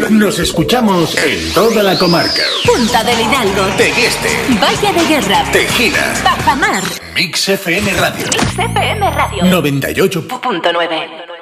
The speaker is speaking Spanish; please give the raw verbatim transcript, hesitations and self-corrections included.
Nos escuchamos en toda la comarca. Punta del Hidalgo, Tegueste, Valle de Guerra, Tejina, Bajamar. Mix F M Radio. Mix F M Radio noventa y ocho punto nueve.